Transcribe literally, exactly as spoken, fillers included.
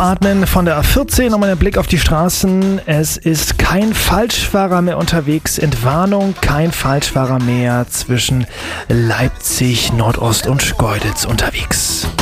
Atmen von der A vierzehn, nochmal ein Blick auf die Straßen. Es ist kein Falschfahrer mehr unterwegs. Entwarnung, kein Falschfahrer mehr zwischen Leipzig, Nordost und Schkeuditz unterwegs.